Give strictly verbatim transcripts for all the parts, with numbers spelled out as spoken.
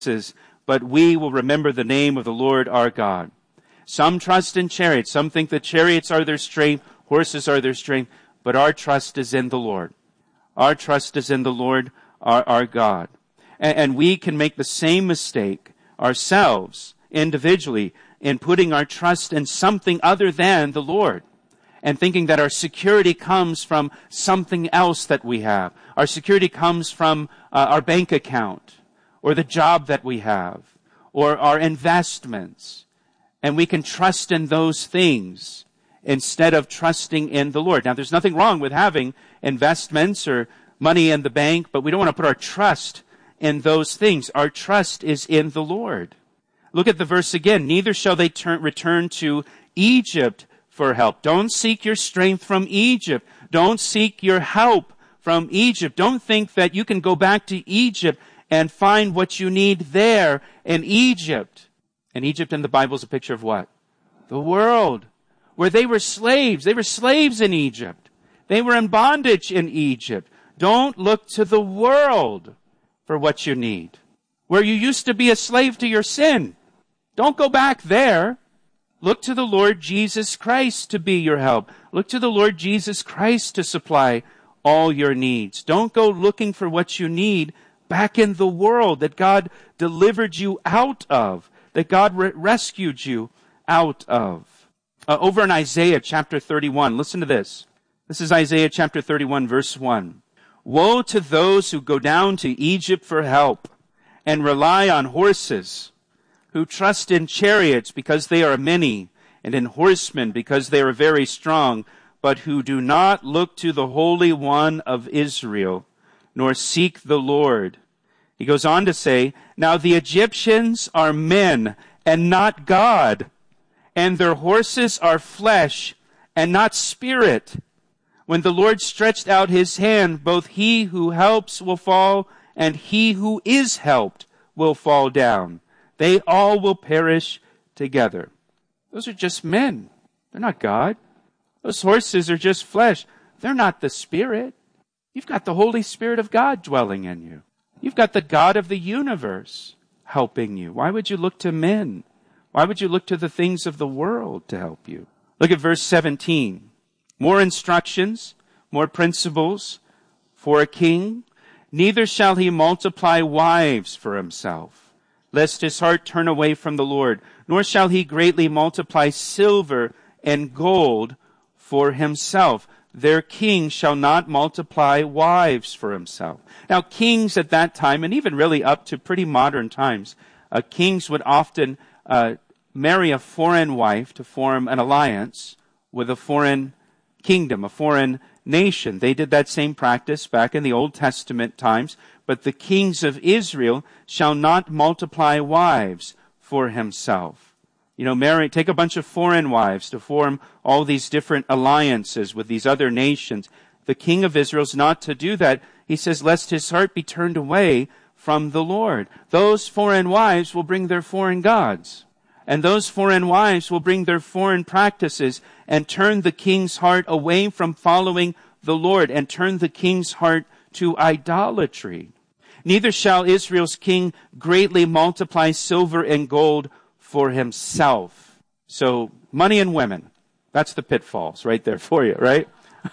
but we will remember the name of the Lord our God. Some trust in chariots. Some think that chariots are their strength, horses are their strength, but our trust is in the Lord. Our trust is in the Lord our, our God. And, and we can make the same mistake ourselves, individually, in putting our trust in something other than the Lord, and thinking that our security comes from something else that we have. Our security comes from uh, our bank account, or the job that we have, or our investments. And we can trust in those things instead of trusting in the Lord. Now, there's nothing wrong with having investments or money in the bank, but we don't want to put our trust in those things. Our trust is in the Lord. Look at the verse again. Neither shall they turn, return to Egypt for help. Don't seek your strength from Egypt. Don't seek your help from Egypt. Don't think that you can go back to Egypt and find what you need there in Egypt. And Egypt in the Bible is a picture of what? The world, where they were slaves. They were slaves in Egypt. They were in bondage in Egypt. Don't look to the world for what you need. Where you used to be a slave to your sin. Don't go back there. Look to the Lord Jesus Christ to be your help. Look to the Lord Jesus Christ to supply all your needs. Don't go looking for what you need back in the world that God delivered you out of, that God re- rescued you out of. Uh, over in Isaiah chapter thirty-one, listen to this. This is Isaiah chapter thirty-one, verse one. Woe to those who go down to Egypt for help and rely on horses, who trust in chariots because they are many, and in horsemen because they are very strong, but who do not look to the Holy One of Israel, nor seek the Lord. He goes on to say, now the Egyptians are men and not God, and their horses are flesh and not spirit. When the Lord stretched out his hand, both he who helps will fall, and he who is helped will fall down. They all will perish together. Those are just men. They're not God. Those horses are just flesh. They're not the Spirit. You've got the Holy Spirit of God dwelling in you. You've got the God of the universe helping you. Why would you look to men? Why would you look to the things of the world to help you? Look at verse seventeen. More instructions, more principles for a king. Neither shall he multiply wives for himself, lest his heart turn away from the Lord. Nor shall he greatly multiply silver and gold for himself. Their king shall not multiply wives for himself. Now, kings at that time, and even really up to pretty modern times, uh, kings would often uh, marry a foreign wife to form an alliance with a foreign kingdom, a foreign nation. They did that same practice back in the Old Testament times. But the kings of Israel shall not multiply wives for himself. You know, marry, take a bunch of foreign wives to form all these different alliances with these other nations. The king of Israel is not to do that. He says, lest his heart be turned away from the Lord. Those foreign wives will bring their foreign gods. And those foreign wives will bring their foreign practices and turn the king's heart away from following the Lord and turn the king's heart to idolatry. Neither shall Israel's king greatly multiply silver and gold for himself. So money and women, that's the pitfalls right there for you, right?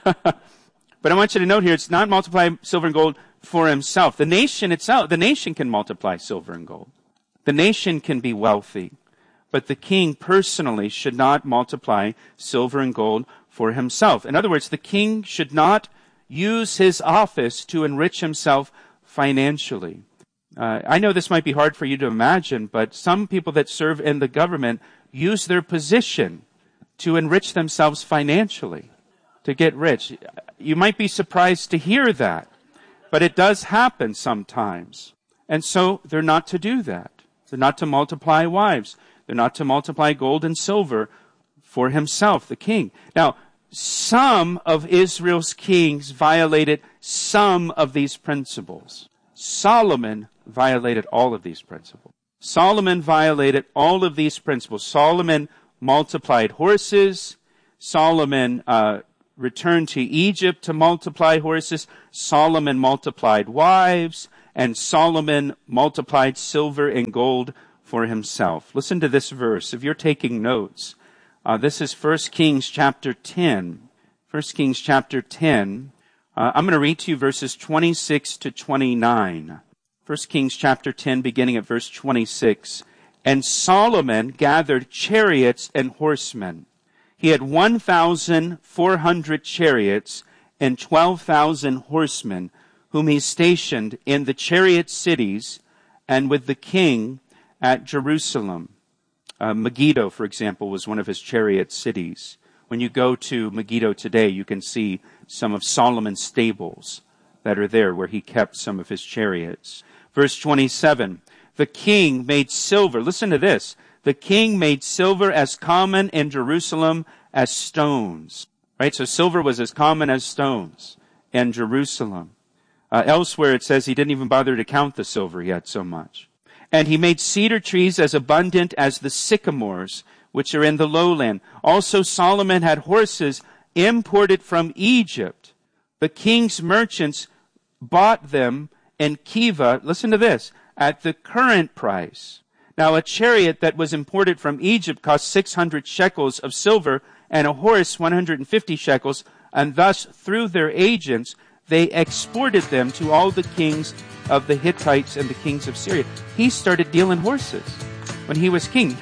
But I want you to note here, it's not multiply silver and gold for himself. The nation itself, the nation can multiply silver and gold. The nation can be wealthy. But the king personally should not multiply silver and gold for himself. In other words, the king should not use his office to enrich himself financially. Uh, I know this might be hard for you to imagine, but some people that serve in the government use their position to enrich themselves financially, to get rich. You might be surprised to hear that, but it does happen sometimes. And so they're not to do that. They're not to multiply wives. They're not to multiply gold and silver for himself, the king. Now, some of Israel's kings violated some of these principles. Solomon violated all of these principles. Solomon violated all of these principles. Solomon multiplied horses. Solomon uh, returned to Egypt to multiply horses. Solomon multiplied wives. and Solomon multiplied silver and gold for himself. Listen to this verse. If you're taking notes, uh, this is First Kings chapter ten. First Kings chapter ten. Uh, I'm going to read to you verses twenty-six to twenty-nine. First Kings chapter ten, beginning at verse twenty-six. And Solomon gathered chariots and horsemen. He had one thousand four hundred chariots and twelve thousand horsemen, whom he stationed in the chariot cities and with the king at Jerusalem. Uh, Megiddo, for example, was one of his chariot cities. When you go to Megiddo today, you can see some of Solomon's stables that are there where he kept some of his chariots. Verse twenty-seven, the king made silver. Listen to this. The king made silver as common in Jerusalem as stones. Right? So silver was as common as stones in Jerusalem. Uh, elsewhere it says he didn't even bother to count the silver, he had so much. And he made cedar trees as abundant as the sycamores, which are in the lowland. Also Solomon had horses imported from Egypt. The king's merchants bought them in Kiva, listen to this, at the current price. Now a chariot that was imported from Egypt cost six hundred shekels of silver, and a horse one hundred fifty shekels, and thus through their agents they exported them to all the kings of the Hittites and the kings of Syria. He started dealing horses when he was king.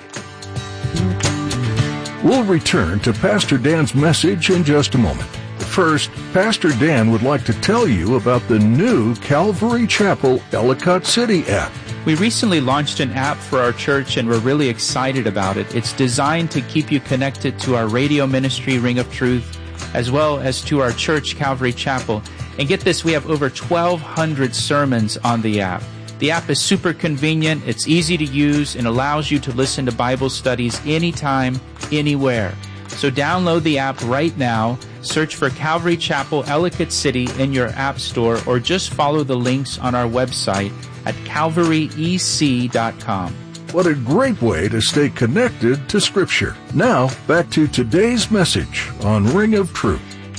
We'll return to Pastor Dan's message in just a moment. First, Pastor Dan would like to tell you about the new Calvary Chapel Ellicott City app. We recently launched an app for our church and we're really excited about it. It's designed to keep you connected to our radio ministry, Ring of Truth, as well as to our church, Calvary Chapel. And get this, we have over twelve hundred sermons on the app. The app is super convenient, it's easy to use, and allows you to listen to Bible studies anytime, anywhere. So download the app right now, search for Calvary Chapel Ellicott City in your app store, or just follow the links on our website at calvary e c dot com. What a great way to stay connected to Scripture. Now, back to today's message on Ring of Truth.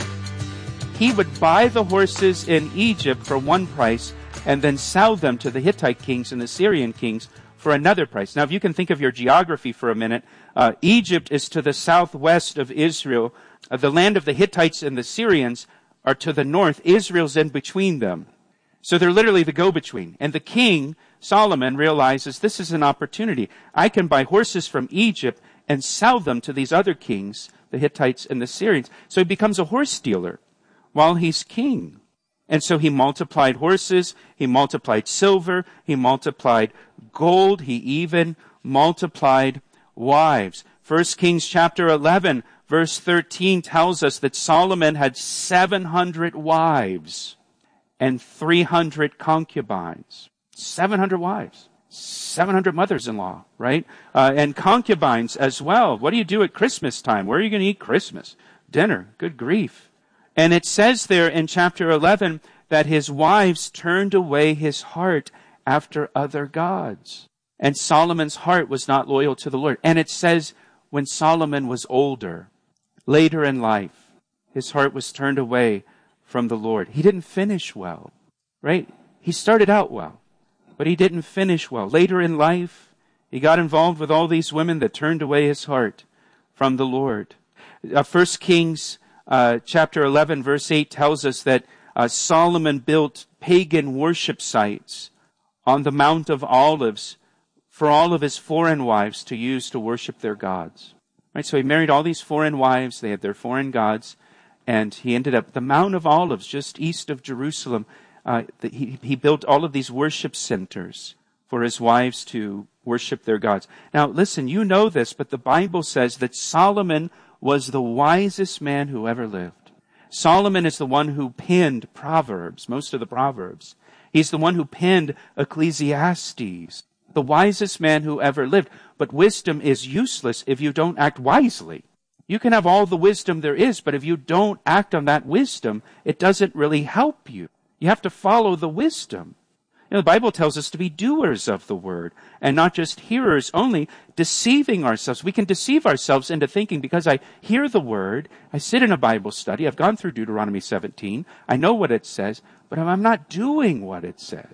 He would buy the horses in Egypt for one price and then sell them to the Hittite kings and the Syrian kings for another price. Now, if you can think of your geography for a minute, uh, Egypt is to the southwest of Israel. Uh, the land of the Hittites and the Syrians are to the north. Israel's in between them. So they're literally the go-between. And the king, Solomon, realizes this is an opportunity. I can buy horses from Egypt and sell them to these other kings, the Hittites and the Syrians. So he becomes a horse dealer while he's king. And so he multiplied horses, he multiplied silver, he multiplied gold, he even multiplied wives. First Kings chapter eleven, verse thirteen tells us that Solomon had seven hundred wives and three hundred concubines. seven hundred wives. seven hundred mothers-in-law, right? Uh, and concubines as well. What do you do at Christmas time? Where are you going to eat Christmas? Dinner. Good grief. And it says there in chapter eleven that his wives turned away his heart after other gods. And Solomon's heart was not loyal to the Lord. And it says when Solomon was older, later in life, his heart was turned away from the Lord. He didn't finish well, right? He started out well, but he didn't finish well. Later in life, he got involved with all these women that turned away his heart from the Lord. Uh, First Kings Uh, chapter eleven, verse eight tells us that uh, Solomon built pagan worship sites on the Mount of Olives for all of his foreign wives to use to worship their gods. Right? So he married all these foreign wives. They had their foreign gods. And he ended up, the Mount of Olives, just east of Jerusalem, uh, the, he, he built all of these worship centers for his wives to worship their gods. Now, listen, you know this, but the Bible says that Solomon was the wisest man who ever lived. Solomon is the one who penned Proverbs, most of the Proverbs. He's the one who penned Ecclesiastes, the wisest man who ever lived. But wisdom is useless if you don't act wisely. You can have all the wisdom there is, but if you don't act on that wisdom, it doesn't really help you. You have to follow the wisdom. You know, the Bible tells us to be doers of the word and not just hearers only, deceiving ourselves. We can deceive ourselves into thinking because I hear the word, I sit in a Bible study, I've gone through Deuteronomy seventeen, I know what it says, but I'm not doing what it says.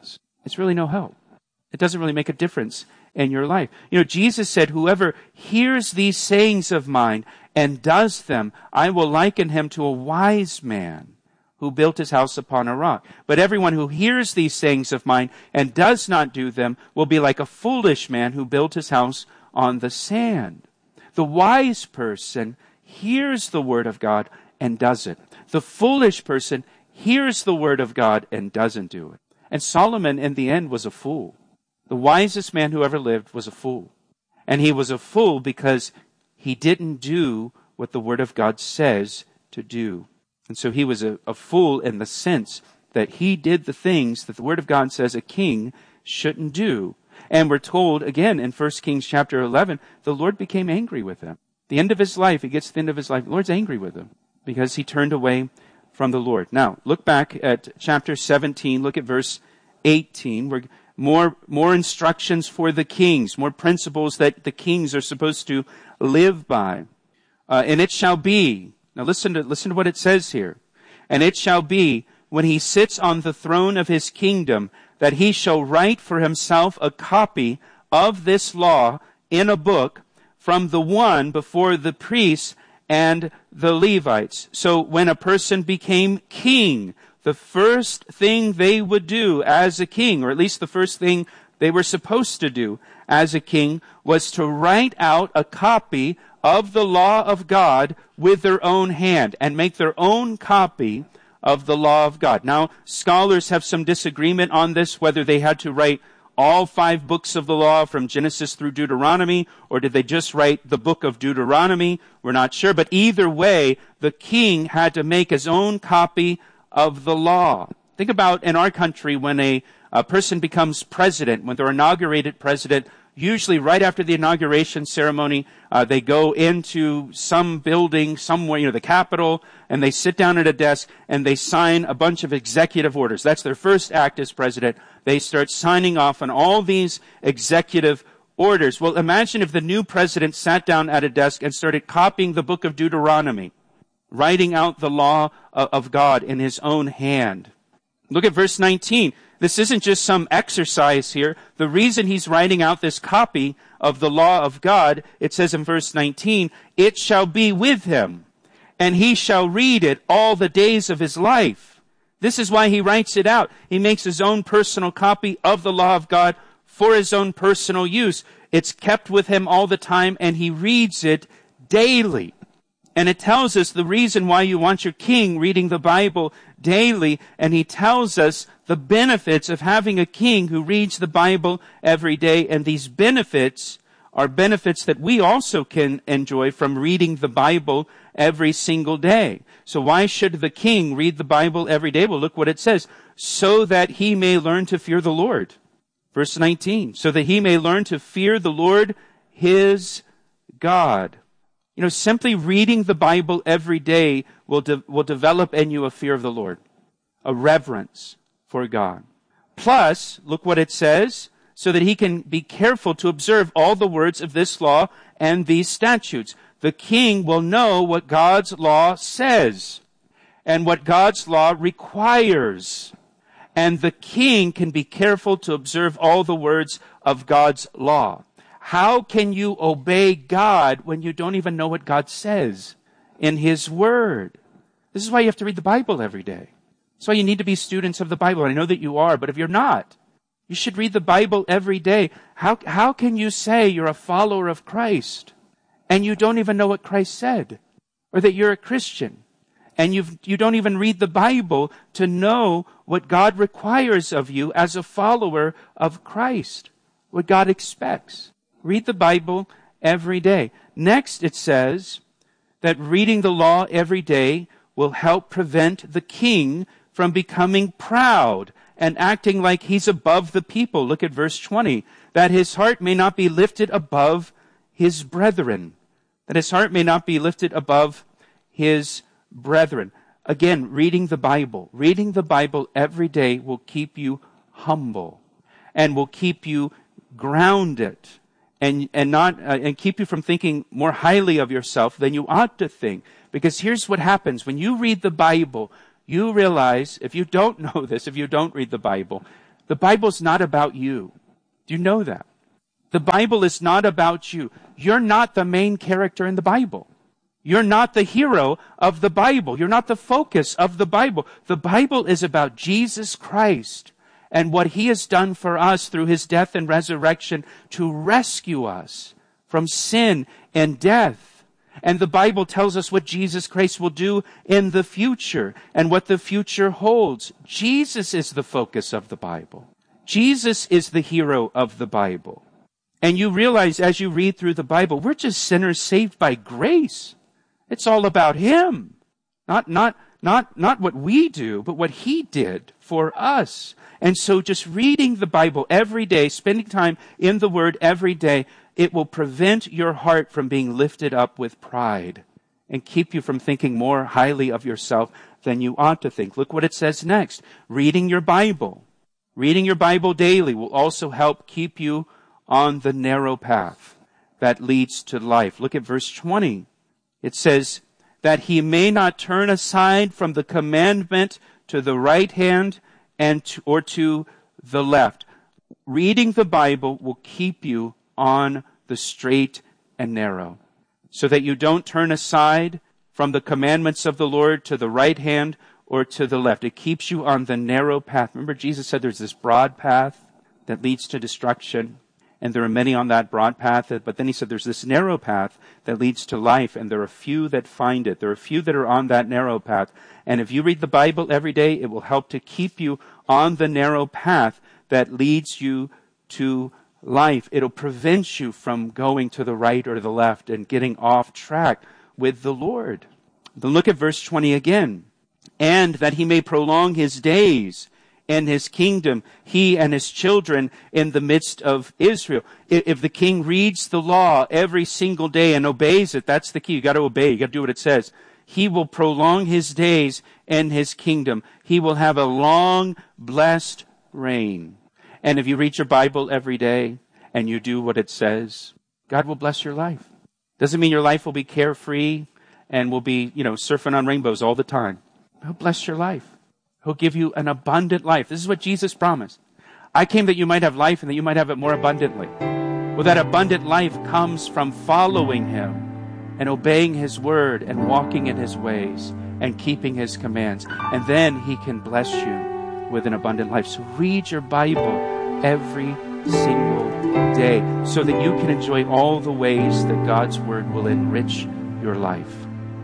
it's really no help. It doesn't really make a difference in your life. You know, Jesus said, whoever hears these sayings of mine and does them, I will liken him to a wise man who built his house upon a rock. But everyone who hears these sayings of mine and does not do them will be like a foolish man who built his house on the sand. The wise person hears the word of God and does it. The foolish person hears the word of God and doesn't do it. And Solomon, in the end, was a fool. The wisest man who ever lived was a fool. And he was a fool because he didn't do what the word of God says to do. And so he was a, a fool in the sense that he did the things that the word of God says a king shouldn't do. And we're told, again, in First Kings chapter eleven, the Lord became angry with him. The end of his life, he gets to the end of his life, the Lord's angry with him because he turned away from the Lord. Now, look back at chapter seventeen, look at verse eighteen. We're more, more instructions for the kings, more principles that the kings are supposed to live by. Uh, and it shall be, now listen to, listen to what it says here. And it shall be, when he sits on the throne of his kingdom, that he shall write for himself a copy of this law in a book from the one before the priests and the Levites. So when a person became king, the first thing they would do as a king, or at least the first thing they were supposed to do as a king, was to write out a copy of the law of God with their own hand and make their own copy of the law of God. Now, scholars have some disagreement on this, whether they had to write all five books of the law from Genesis through Deuteronomy, or did they just write the book of Deuteronomy? We're not sure. But either way, the king had to make his own copy of the law. Think about in our country when a, a person becomes president, when they're inaugurated president, usually right after the inauguration ceremony, uh, they go into some building somewhere, you know, the Capitol, and they sit down at a desk and they sign a bunch of executive orders. That's their first act as president. They start signing off on all these executive orders. Well, imagine if the new president sat down at a desk and started copying the book of Deuteronomy, writing out the law of God in his own hand. Look at verse nineteen. This isn't just some exercise here. The reason he's writing out this copy of the law of God, it says in verse nineteen, it shall be with him, and he shall read it all the days of his life. This is why he writes it out. He makes his own personal copy of the law of God for his own personal use. It's kept with him all the time, and he reads it daily. And it tells us the reason why you want your king reading the Bible daily, and he tells us the benefits of having a king who reads the Bible every day, and these benefits are benefits that we also can enjoy from reading the Bible every single day. So why should the king read the Bible every day? Well, look what it says. So that he may learn to fear the Lord. Verse nineteen. So that he may learn to fear the Lord, his God. You know, simply reading the Bible every day will de- will develop in you a fear of the Lord, a reverence for God. Plus, look what it says, so that he can be careful to observe all the words of this law and these statutes. The king will know what God's law says and what God's law requires. And the king can be careful to observe all the words of God's law. How can you obey God when you don't even know what God says in his word? This is why you have to read the Bible every day. That's why you need to be students of the Bible. And I know that you are, but if you're not, you should read the Bible every day. How, how can you say you're a follower of Christ and you don't even know what Christ said? Or that you're a Christian and you've, you don't even read the Bible to know what God requires of you as a follower of Christ, what God expects. Read the Bible every day. Next, it says that reading the law every day will help prevent the king from becoming proud and acting like he's above the people. Look at verse twenty. That his heart may not be lifted above his brethren. That his heart may not be lifted above his brethren. Again, reading the Bible. Reading the Bible every day will keep you humble and will keep you grounded. And, and not, uh, and keep you from thinking more highly of yourself than you ought to think. Because here's what happens. When you read the Bible, you realize, if you don't know this, if you don't read the Bible, The Bible's not about you. Do you know that? The Bible is not about you. You're not the main character in the Bible. You're not the hero of the Bible. You're not the focus of the Bible. The Bible is about Jesus Christ and what he has done for us through his death and resurrection to rescue us from sin and death. And the Bible tells us what Jesus Christ will do in the future and what the future holds. Jesus is the focus of the Bible. Jesus is the hero of the Bible. And you realize as you read through the Bible, we're just sinners saved by grace. It's all about him. Not, not, not, not what we do, but what he did for us. And so just reading the Bible every day, spending time in the Word every day, it will prevent your heart from being lifted up with pride and keep you from thinking more highly of yourself than you ought to think. Look what it says next. Reading your Bible. Reading your Bible daily will also help keep you on the narrow path that leads to life. Look at verse twenty. It says, that he may not turn aside from the commandment to the right hand and to, or to the left. Reading the Bible will keep you on the straight and narrow, so that you don't turn aside from the commandments of the Lord to the right hand or to the left. It keeps you on the narrow path. Remember, Jesus said there's this broad path that leads to destruction, and there are many on that broad path. But then he said there's this narrow path that leads to life, and there are few that find it. There are few that are on that narrow path. And if you read the Bible every day, it will help to keep you on the narrow path that leads you to life. It'll prevent you from going to the right or the left and getting off track with the Lord. Then look at verse twenty again. And that he may prolong his days and his kingdom, he and his children in the midst of Israel. If the king reads the law every single day and obeys it, that's the key. You got to obey. You got to do what it says. He will prolong his days and his kingdom. He will have a long, blessed reign. And if you read your Bible every day and you do what it says, God will bless your life. Doesn't mean your life will be carefree and will be, you know, surfing on rainbows all the time. He'll bless your life. He'll give you an abundant life. This is what Jesus promised. I came that you might have life and that you might have it more abundantly. Well, that abundant life comes from following him and obeying his word and walking in his ways and keeping his commands. And then he can bless you with an abundant life. So read your Bible every single day so that you can enjoy all the ways that God's word will enrich your life.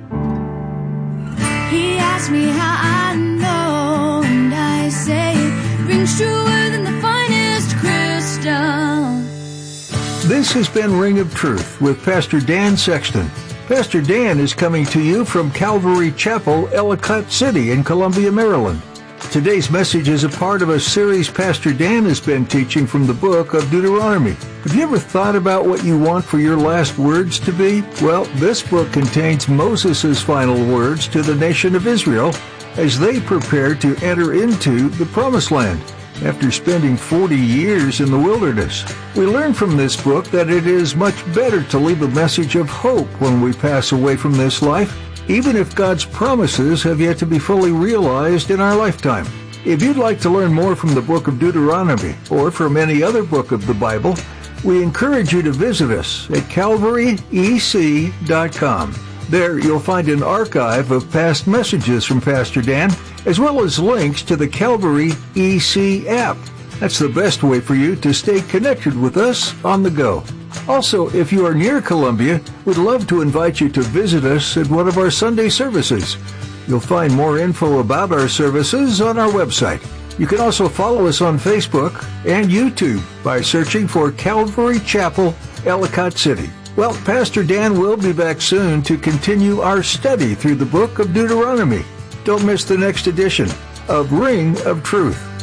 He asked me how I know, and I say it rings truer than the finest crystal. This has been Ring of Truth with Pastor Dan Sexton. Pastor Dan is coming to you from Calvary Chapel, Ellicott City in Columbia, Maryland. Today's message is a part of a series Pastor Dan has been teaching from the book of Deuteronomy. Have you ever thought about what you want for your last words to be? Well, this book contains Moses' final words to the nation of Israel as they prepare to enter into the Promised Land after spending forty years in the wilderness. We learn from this book that it is much better to leave a message of hope when we pass away from this life, even if God's promises have yet to be fully realized in our lifetime. If you'd like to learn more from the book of Deuteronomy or from any other book of the Bible, we encourage you to visit us at calvary e c dot com. There you'll find an archive of past messages from Pastor Dan, as well as links to the Calvary E C app. That's the best way for you to stay connected with us on the go. Also, if you are near Columbia, we'd love to invite you to visit us at one of our Sunday services. You'll find more info about our services on our website. You can also follow us on Facebook and YouTube by searching for Calvary Chapel, Ellicott City. Well, Pastor Dan will be back soon to continue our study through the book of Deuteronomy. Don't miss the next edition of Ring of Truth.